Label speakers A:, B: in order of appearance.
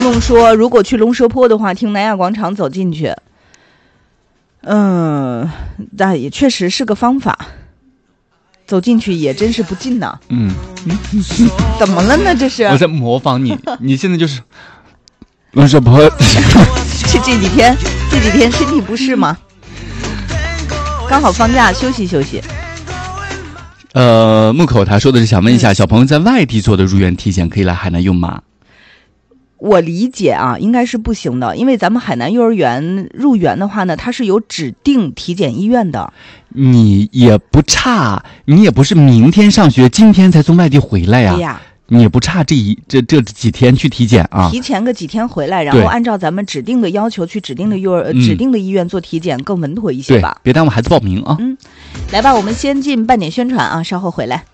A: 弄说如果去龙蛇坡的话，听南亚广场走进去，那也确实是个方法。走进去也真是不近呐。怎么了呢？这是
B: 我在模仿你，你现在就是龙蛇坡。
A: 是这几天身体不适吗？刚好放假休息休息。
B: 木口他说的是想问一下，小朋友在外地做的入园体检可以来海南用吗？
A: 我理解啊，应该是不行的，因为咱们海南幼儿园入园的话呢，它是有指定体检医院的。
B: 你也不差，你也不是明天上学，今天才从外地回来呀。
A: 对呀，
B: 你也不差这几天去体检啊。
A: 提前个几天回来，然后按照咱们指定的要求去指定的指定的医院做体检，更稳妥一些吧。
B: 别耽误孩子报名啊。
A: 来吧，我们先进半点宣传啊，稍后回来。